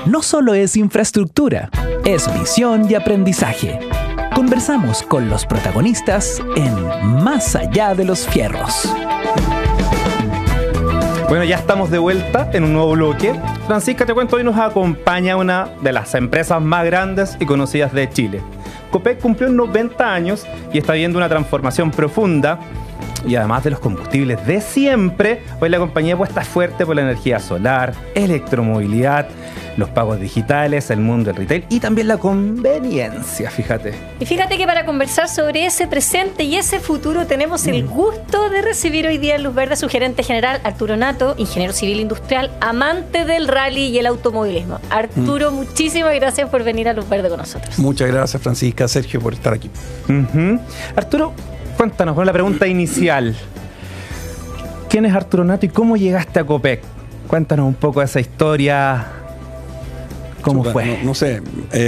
no solo es infraestructura, es visión y aprendizaje. Conversamos con los protagonistas en Más allá de los fierros. Bueno, ya estamos de vuelta en un nuevo bloque. Francisca, te cuento, hoy nos acompaña una de las empresas más grandes y conocidas de Chile. Copec cumplió 90 años y está viendo una transformación profunda. Y además de los combustibles de siempre, hoy la compañía apuesta fuerte por la energía solar, electromovilidad, los pagos digitales, el mundo del retail y también la conveniencia, fíjate. Y fíjate que para conversar sobre ese presente y ese futuro tenemos el gusto de recibir hoy día en Luz Verde a su gerente general, Arturo Nato, ingeniero civil industrial, amante del rally y el automovilismo. Arturo, muchísimas gracias por venir a Luz Verde con nosotros. Muchas gracias, Francisca, Sergio, por estar aquí. Arturo, cuéntanos, con la pregunta inicial. ¿Quién es Arturo Nato y cómo llegaste a Copec? Cuéntanos un poco de esa historia. ¿Cómo fue? No sé.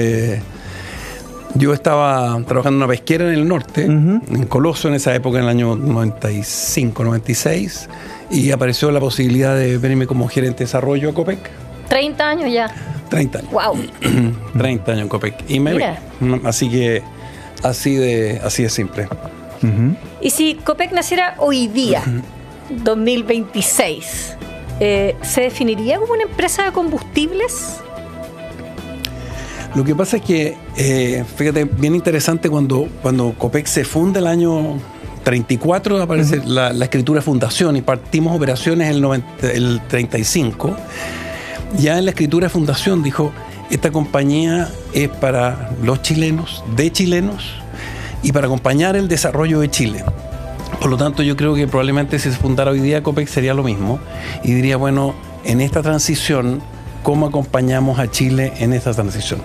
Yo estaba trabajando en una pesquera en el norte, en Coloso, en esa época, en el año 95, 96, y apareció la posibilidad de venirme como gerente de desarrollo a Copec. 30 años ya. 30 años. ¡Wow! 30 años en Copec. Y me vi. Así que, así de simple. Y si Copec naciera hoy día, 2026, ¿se definiría como una empresa de combustibles? Lo que pasa es que, fíjate, bien interesante cuando Copec se funda el año 34, aparece la escritura de fundación y partimos operaciones el 35. Ya en la escritura de fundación dijo, esta compañía es para los chilenos, de chilenos, y para acompañar el desarrollo de Chile. Por lo tanto, yo creo que probablemente si se fundara hoy día Copec sería lo mismo, y diría, bueno, en esta transición, ¿cómo acompañamos a Chile en esta transición?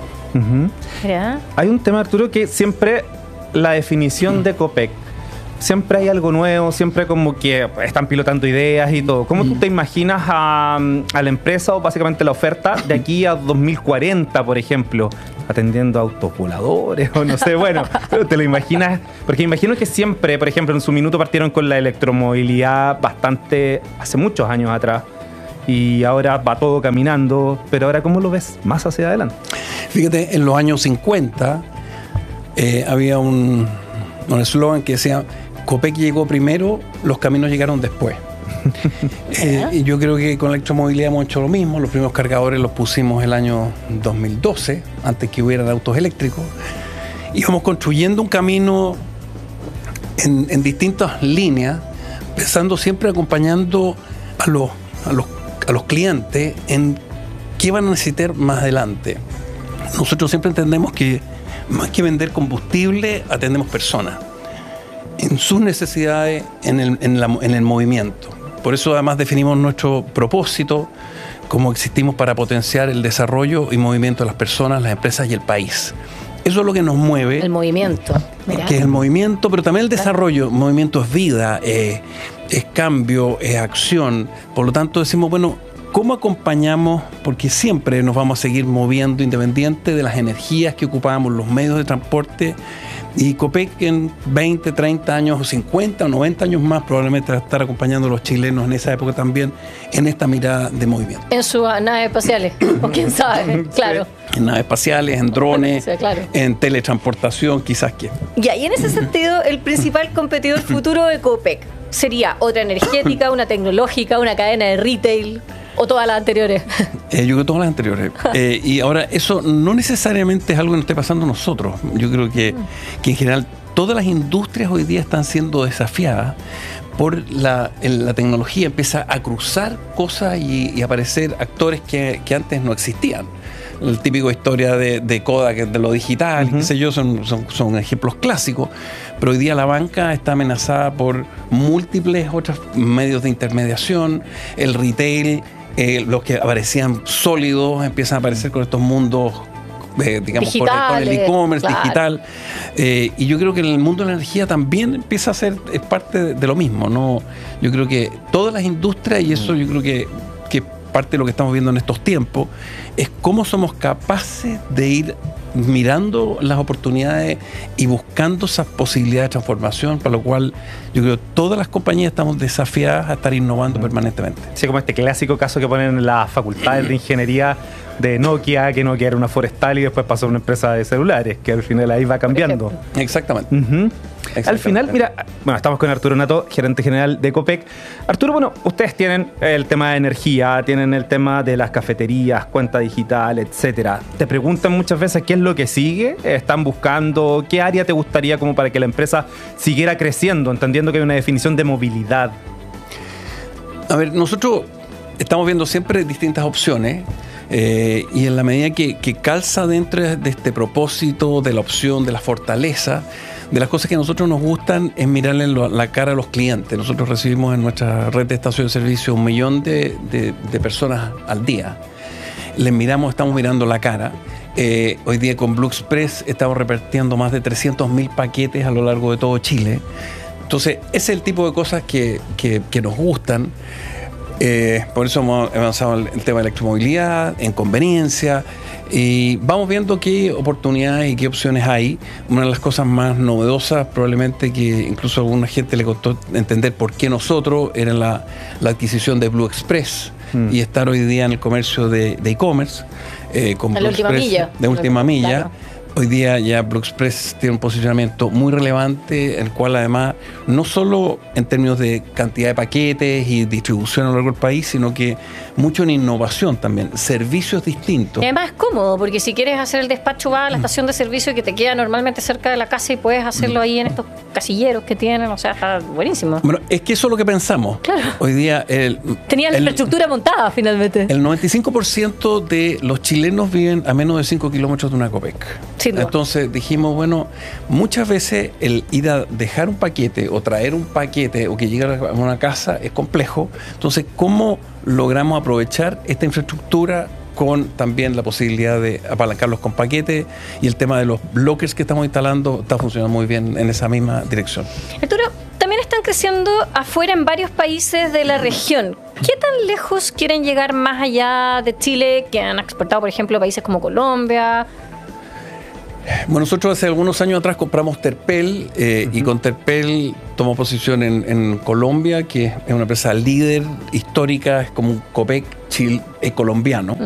Hay un tema, Arturo, que siempre la definición de Copec, siempre hay algo nuevo, siempre como que están pilotando ideas y todo. ¿Cómo tú te imaginas a la empresa o básicamente la oferta de aquí a 2040, por ejemplo? Atendiendo a autos voladores o no sé, bueno, ¿te lo imaginas? Porque imagino que siempre, por ejemplo, en su minuto partieron con la electromovilidad bastante, hace muchos años atrás. Y ahora va todo caminando, pero ahora ¿cómo lo ves más hacia adelante? Fíjate, en los años 50 había un eslogan que decía, Copec llegó primero, los caminos llegaron después. Y yo creo que con la electromovilidad hemos hecho lo mismo. Los primeros cargadores los pusimos el año 2012, antes que hubieran autos eléctricos. Íbamos construyendo un camino en distintas líneas, pensando siempre acompañando a los clientes en qué van a necesitar más adelante. Nosotros siempre entendemos que más que vender combustible, atendemos personas en sus necesidades, en el movimiento. Por eso además definimos nuestro propósito, cómo existimos para potenciar el desarrollo y movimiento de las personas, las empresas y el país. Eso es lo que nos mueve. El movimiento. Mirá. Que es el movimiento, pero también el desarrollo. El movimiento es vida, es cambio, es acción. Por lo tanto decimos, bueno, ¿cómo acompañamos? Porque siempre nos vamos a seguir moviendo independiente de las energías que ocupamos, los medios de transporte. Y Copec en 20, 30 años, o 50 o 90 años más probablemente va a estar acompañando a los chilenos en esa época también, en esta mirada de movimiento. En sus naves espaciales, o quién sabe, claro. En naves espaciales, en drones, sí, claro. En teletransportación, quizás que. Y ahí en ese sentido, el principal competidor futuro de Copec sería otra energética, una tecnológica, una cadena de retail. ¿O todas las anteriores? Yo creo que todas las anteriores. Y ahora, eso no necesariamente es algo que nos esté pasando a nosotros. Yo creo que en general todas las industrias hoy día están siendo desafiadas por la tecnología. Empieza a cruzar cosas y aparecer actores que antes no existían. El típico historia de Kodak, de lo digital, qué sé yo, son ejemplos clásicos. Pero hoy día la banca está amenazada por múltiples otros medios de intermediación, el retail. Los que aparecían sólidos empiezan a aparecer con estos mundos, digamos, con el e-commerce, claro, digital. Y yo creo que en el mundo de la energía también empieza a ser es parte de lo mismo, ¿no? Yo creo que todas las industrias, y eso yo creo que parte de lo que estamos viendo en estos tiempos, es cómo somos capaces de ir mirando las oportunidades y buscando esas posibilidades de transformación, para lo cual yo creo que todas las compañías estamos desafiadas a estar innovando permanentemente. Sí, como este clásico caso que ponen en las facultades de ingeniería, de Nokia, que Nokia era una forestal y después pasó a una empresa de celulares, que al final ahí va cambiando. Exactamente. Al final, mira, bueno, estamos con Arturo Nato, gerente general de Copec. Arturo, bueno, ustedes tienen el tema de energía, tienen el tema de las cafeterías, cuenta digital, etcétera. Te preguntan muchas veces qué es lo que sigue, están buscando, qué área te gustaría como para que la empresa siguiera creciendo, entendiendo que hay una definición de movilidad. A ver, nosotros estamos viendo siempre distintas opciones. Y en la medida que calza dentro de este propósito, de la opción, de la fortaleza, de las cosas que a nosotros nos gustan es mirarle la cara a los clientes. Nosotros recibimos en nuestra red de estaciones de servicio 1 millón de personas al día. Les miramos, estamos mirando la cara. Hoy día con Blue Express estamos repartiendo más de 300.000 paquetes a lo largo de todo Chile. Entonces, ese es el tipo de cosas que nos gustan. Por eso hemos avanzado en el tema de electromovilidad, en conveniencia, y vamos viendo qué oportunidades y qué opciones hay. Una de las cosas más novedosas, probablemente que incluso a alguna gente le costó entender por qué nosotros, era la adquisición de Blue Express y estar hoy día en el comercio de e-commerce con Blue Express de última milla. Claro. Hoy día ya Blue Express tiene un posicionamiento muy relevante, el cual además, no solo en términos de cantidad de paquetes y distribución a lo largo del país, sino que mucho en innovación también, servicios distintos. Y además es cómodo, porque si quieres hacer el despacho, vas a la estación de servicio que te queda normalmente cerca de la casa y puedes hacerlo ahí en estos casilleros que tienen, o sea, está buenísimo. Bueno, es que eso es lo que pensamos. Claro. Hoy día... Tenía la infraestructura montada finalmente. El 95% de los chilenos viven a menos de 5 kilómetros de una Copec. Entonces dijimos, bueno, muchas veces el ir a dejar un paquete o traer un paquete o que llegue a una casa es complejo. Entonces, ¿cómo logramos aprovechar esta infraestructura con también la posibilidad de apalancarlos con paquetes? Y el tema de los bloques que estamos instalando está funcionando muy bien en esa misma dirección. Arturo, también están creciendo afuera en varios países de la región. ¿Qué tan lejos quieren llegar más allá de Chile, que han exportado, por ejemplo, a países como Colombia? Bueno, nosotros hace algunos años atrás compramos Terpel y con Terpel tomó posición en Colombia, que es una empresa líder histórica, es como un Copec Chile colombiano.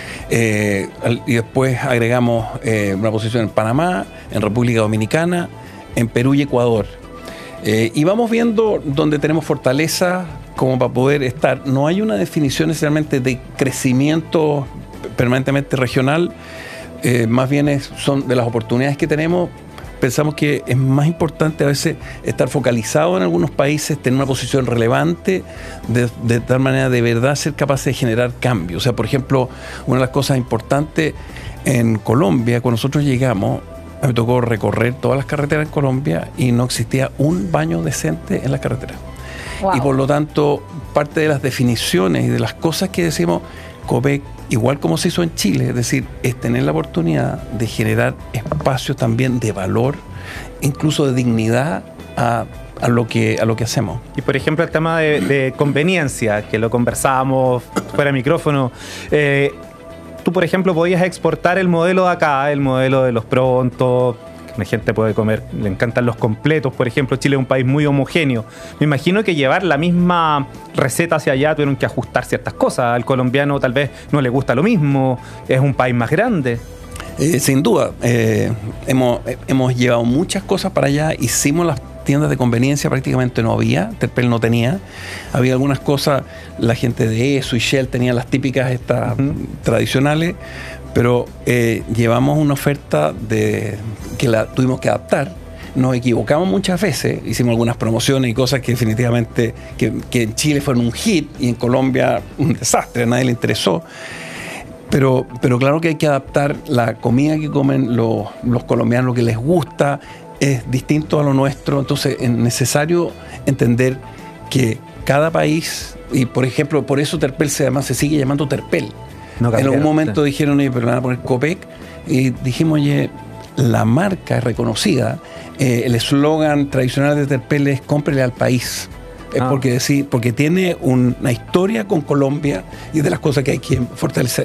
Y después agregamos una posición en Panamá, en República Dominicana, en Perú y Ecuador. Y vamos viendo dónde tenemos fortaleza como para poder estar. No hay una definición necesariamente de crecimiento permanentemente regional. Más bien son de las oportunidades que tenemos. Pensamos que es más importante a veces estar focalizado en algunos países, tener una posición relevante, de tal manera de verdad ser capaces de generar cambios. O sea, por ejemplo, una de las cosas importantes en Colombia, cuando nosotros llegamos, me tocó recorrer todas las carreteras en Colombia y no existía un baño decente en las carreteras. Wow. Y por lo tanto, parte de las definiciones y de las cosas que decimos, Copec, igual como se hizo en Chile, es decir, es tener la oportunidad de generar espacios también de valor, incluso de dignidad a lo que hacemos. Y por ejemplo el tema de conveniencia, que lo conversábamos fuera de micrófono, tú por ejemplo podías exportar el modelo de acá, el modelo de los prontos, la gente puede comer, le encantan los completos, por ejemplo. Chile es un país muy homogéneo. Me imagino que llevar la misma receta hacia allá tuvieron que ajustar ciertas cosas. Al colombiano tal vez no le gusta lo mismo, es un país más grande. Sin duda, hemos llevado muchas cosas para allá, hicimos las tiendas de conveniencia, prácticamente no había, Terpel no tenía, había algunas cosas, la gente de ESO y Shell tenían las típicas estas tradicionales, pero llevamos una oferta que la tuvimos que adaptar. Nos equivocamos muchas veces, hicimos algunas promociones y cosas que definitivamente que en Chile fueron un hit y en Colombia un desastre, a nadie le interesó. Pero claro que hay que adaptar la comida que comen los colombianos, lo que les gusta, es distinto a lo nuestro. Entonces es necesario entender que cada país, y por ejemplo, por eso Terpel además se sigue llamando Terpel. No en algún momento dijeron, oye, pero le van a poner Copec, y dijimos, oye, la marca es reconocida, el eslogan tradicional de Terpel es cómprele al país. Es porque tiene una historia con Colombia y es de las cosas que hay que fortalecer.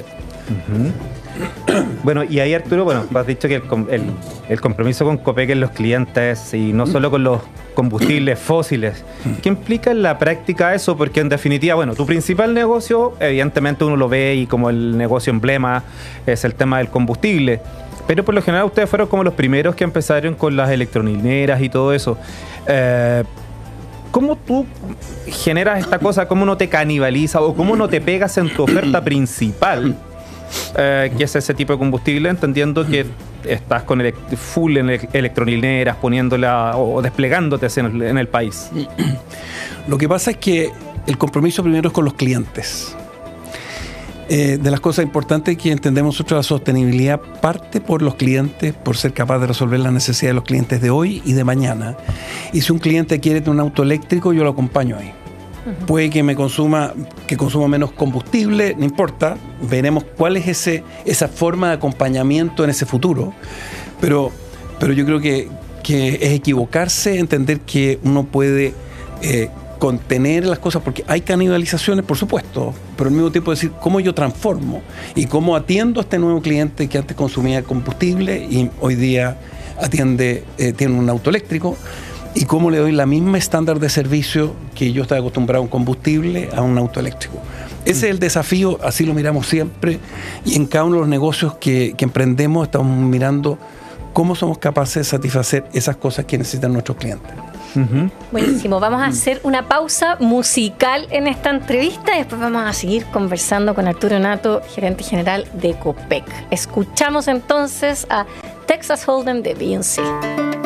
Bueno, y ahí, Arturo, bueno, has dicho que el compromiso con Copec en los clientes y no solo con los combustibles fósiles. ¿Qué implica en la práctica eso? Porque en definitiva, bueno, tu principal negocio, evidentemente uno lo ve y como el negocio emblema es el tema del combustible. Pero por lo general ustedes fueron como los primeros que empezaron con las electrolineras y todo eso. ¿Cómo tú generas esta cosa? ¿Cómo no te canibaliza o cómo no te pegas en tu oferta principal? Que es ese tipo de combustible, entendiendo que estás con full en electrolineras, poniéndola o desplegándote en el país. Lo que pasa es que el compromiso primero es con los clientes. De las cosas importantes que entendemos nosotros, la sostenibilidad parte por los clientes, por ser capaz de resolver las necesidades de los clientes de hoy y de mañana. Y si un cliente quiere tener un auto eléctrico, yo lo acompaño ahí. Puede que consuma menos combustible, no importa, veremos cuál es esa forma de acompañamiento en ese futuro. Pero yo creo que es equivocarse, entender que uno puede contener las cosas, porque hay canibalizaciones, por supuesto, pero al mismo tiempo decir cómo yo transformo y cómo atiendo a este nuevo cliente que antes consumía combustible y hoy día tiene un auto eléctrico. Y cómo le doy la misma estándar de servicio que yo estaba acostumbrado a un combustible a un auto eléctrico. Ese es el desafío, así lo miramos siempre. Y en cada uno de los negocios que emprendemos estamos mirando cómo somos capaces de satisfacer esas cosas que necesitan nuestros clientes. Buenísimo, vamos a hacer una pausa musical en esta entrevista y después vamos a seguir conversando con Arturo Nato, gerente general de Copec. Escuchamos entonces a Texas Hold'em de Beyoncé.